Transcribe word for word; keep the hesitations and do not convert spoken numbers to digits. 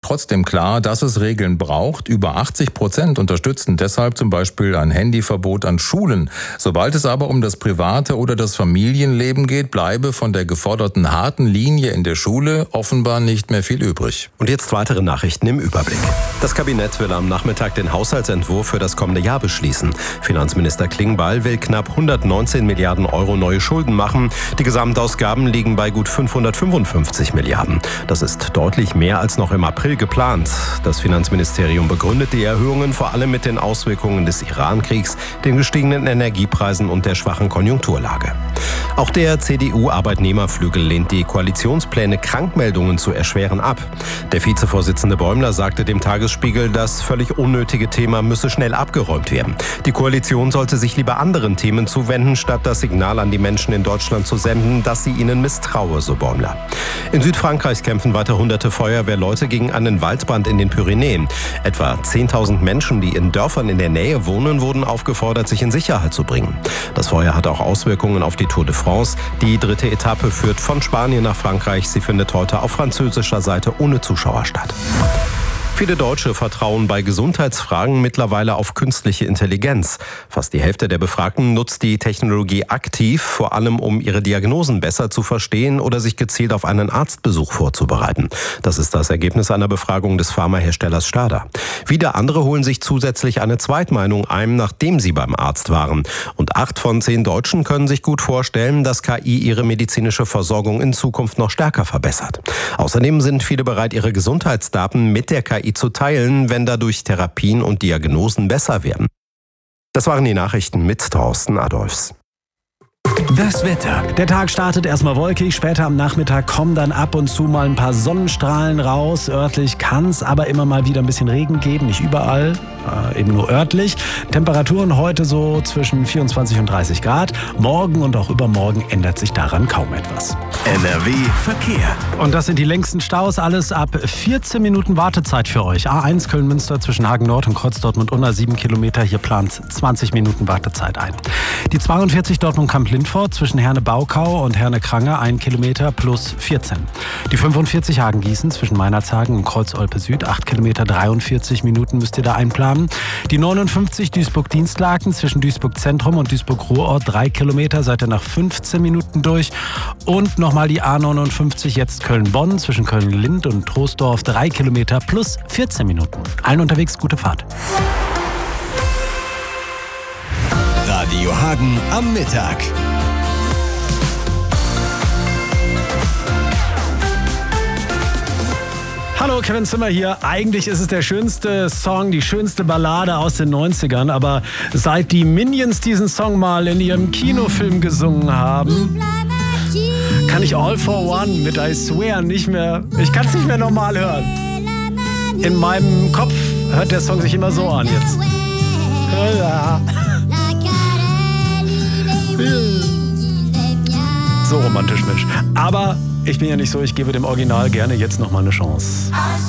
trotzdem klar, dass es Regeln braucht. Über achtzig Prozent unterstützen deshalb zum Beispiel ein Handyverbot an Schulen. Sobald es aber um das private oder das Familienleben geht, bleibe von der geforderten harten Linie in der Schule offenbar nicht mehr viel übrig. Und jetzt weitere Nachrichten im Überblick. Das Kabinett will am Nachmittag den Haushaltsentwurf für das kommende Jahr beschließen. Finanzminister Klingbeil will knapp hundertneunzehn Milliarden Euro neue Schulden machen. Die Gesamtausgaben liegen bei gut fünfhundertfünfundfünfzig Milliarden. Das ist deutlich mehr als noch im April geplant. Das Finanzministerium begründet die Erhöhungen vor allem mit den Auswirkungen des Iran-Kriegs, den gestiegenen Energiepreisen und der schwachen Konjunkturlage. Auch der C D U-Arbeitnehmerflügel lehnt die Koalitionspläne, Krankmeldungen zu erschweren, ab. Der Vizevorsitzende Bäumler sagte dem Tagesspiegel, das völlig unnötige Thema müsse schnell abgeräumt werden. Die Koalition sollte sich lieber anderen Themen zuwenden, statt das Signal an die Menschen in Deutschland zu senden, dass sie ihnen misstraue, so Bäumler. In Südfrankreich kämpfen weiter hunderte Feuerwehrleute gegen einen Waldbrand in den Pyrenäen. Etwa zehntausend Menschen, die in Dörfern in der Nähe wohnen, wurden aufgefordert, sich in Sicherheit zu bringen. Das Feuer hat auch Auswirkungen auf die Tour de France. Die dritte Etappe führt von Spanien nach Frankreich. Sie findet heute auf französischer Seite ohne Zuschauer statt. Viele Deutsche vertrauen bei Gesundheitsfragen mittlerweile auf künstliche Intelligenz. Fast die Hälfte der Befragten nutzt die Technologie aktiv, vor allem um ihre Diagnosen besser zu verstehen oder sich gezielt auf einen Arztbesuch vorzubereiten. Das ist das Ergebnis einer Befragung des Pharmaherstellers Stada. Wieder andere holen sich zusätzlich eine Zweitmeinung ein, nachdem sie beim Arzt waren. Und acht von zehn Deutschen können sich gut vorstellen, dass K I ihre medizinische Versorgung in Zukunft noch stärker verbessert. Außerdem sind viele bereit, ihre Gesundheitsdaten mit der K I zu teilen, wenn dadurch Therapien und Diagnosen besser werden. Das waren die Nachrichten mit Thorsten Adolfs. Das Wetter. Der Tag startet erstmal wolkig, später am Nachmittag kommen dann ab und zu mal ein paar Sonnenstrahlen raus. Örtlich kann es aber immer mal wieder ein bisschen Regen geben, nicht überall, äh, eben nur örtlich. Temperaturen heute so zwischen vierundzwanzig und dreißig Grad. Morgen und auch übermorgen ändert sich daran kaum etwas. N R W Verkehr. Und das sind die längsten Staus, alles ab vierzehn Minuten Wartezeit für euch. A eins Köln-Münster zwischen Hagen Nord und Kreuz Dortmund-Unna, sieben Kilometer, hier plant zwanzig Minuten Wartezeit ein. Die zweiundvierzig Dortmund-Kamp-Lindfort zwischen Herne-Baukau und Herne-Krange, ein Kilometer plus vierzehn. Die fünfundvierzig Hagen-Gießen zwischen Meinerzhagen und Kreuz-Olpe-Süd, acht Kilometer, dreiundvierzig Minuten müsst ihr da einplanen. Die neunundfünfzig Duisburg-Dienstlaken zwischen Duisburg-Zentrum und Duisburg-Ruhrort, drei Kilometer, seid ihr nach fünfzehn Minuten durch. Und nochmal die A neunundfünfzig, jetzt Köln-Bonn zwischen Köln-Lind und Troisdorf, drei Kilometer plus vierzehn Minuten. Allen unterwegs gute Fahrt. Radio Hagen am Mittag. Hallo, Kevin Zimmer hier. Eigentlich ist es der schönste Song, die schönste Ballade aus den neunzigern. Aber seit die Minions diesen Song mal in ihrem Kinofilm gesungen haben, kann ich All for One mit I Swear nicht mehr, ich kann es nicht mehr normal hören. In meinem Kopf hört der Song sich immer so an jetzt. So romantisch, Mensch. Aber ich bin ja nicht so, ich gebe dem Original gerne jetzt nochmal eine Chance.